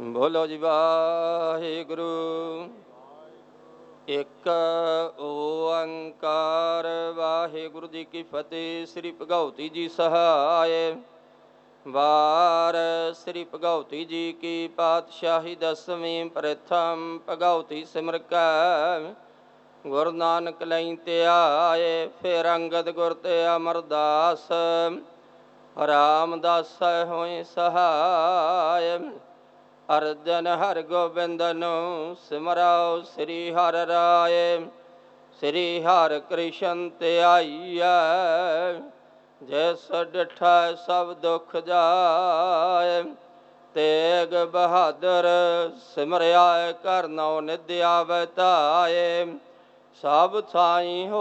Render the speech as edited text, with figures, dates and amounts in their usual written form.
ਬੋਲੋ ਜੀ ਵਾਹਿਗੁਰੂ। ਇੱਕ ਓੰਕਾਰ ਵਾਹਿਗੁਰੂ ਜੀ ਕੀ ਫਤਿਹ। ਸ੍ਰੀ ਭਗਉਤੀ ਜੀ ਸਹਾਇ। ਵਾਰ ਸ੍ਰੀ ਭਗਉਤੀ ਜੀ ਕੀ ਪਾਤਸ਼ਾਹੀ ਦਸਵੀਂ ਪ੍ਰਥਮ ਭਗਉਤੀ ਸਿਮਰ ਕੈ ਗੁਰੂ ਨਾਨਕ ਲਈ ਧਿਆਏ। ਫਿਰ ਅੰਗਦ ਗੁਰ ਤੇ ਅਮਰਦਾਸ ਰਾਮਦਾਸ ਹੋਏ ਸਹਾਇ। ਅਰਜਨ ਹਰਗੋਬਿੰਦ ਨੂੰ ਸਿਮਰਾਓ ਸ੍ਰੀ ਹਰਿ ਰਾਇ। ਸ੍ਰੀ ਹਰਿ ਕ੍ਰਿਸ਼ਨ ਧਿਆਈਐ ਜਿਸ ਡਿਠਾ ਸਭ ਦੁਖ ਜਾਇ। ਤੇਗ ਬਹਾਦਰ ਸਿਮਰਿਆ ਕਰ ਨਉ ਨਿਧਿ ਆਵੈ ਧਾਇ। ਸਭ ਥਾਈ